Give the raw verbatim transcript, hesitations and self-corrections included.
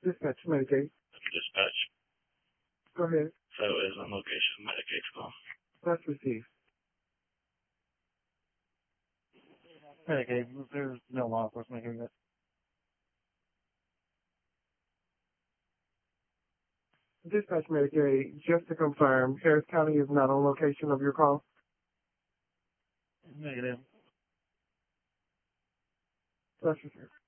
Dispatch Medicaid. Dispatch. Go ahead. So is on location Medicaid call. That's received. Medicaid, there's no law enforcement here yet. Dispatch Medicaid, just to confirm, Harris County is not on location of your call? Negative. That's received.